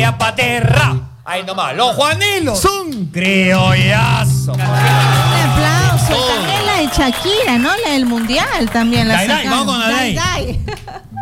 vaya paterra. Ahí nomás, los Juanilos son criollazo. Un aplauso. También la de Shakira, ¿no? La del mundial también. La Dai, dai, sacaron. vamos con la Dai. Dai.